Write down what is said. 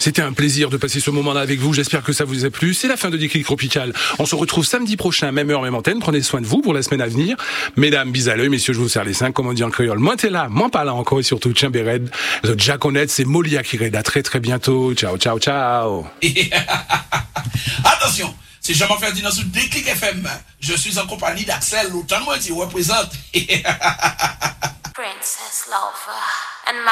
C'était un plaisir de passer ce moment-là avec vous. J'espère que ça vous a plu. C'est la fin de Déclic Tropical. On se retrouve samedi prochain, même heure, même antenne. Prenez soin de vous pour la semaine à venir. Mesdames, bis à l'œil. Messieurs, je vous serre les seins. Comme on dit en créole. Moi, t'es là. Moi, pas là encore. Et surtout, Tchimbered. Jack Honnête, c'est Molia qui raide. À très, très bientôt. Ciao, ciao, ciao. Attention. C'est Jean-Marc Ferdinand sur Déclic FM. Je suis en compagnie d'Axel. Autant moi, tu représente. Princess Lover and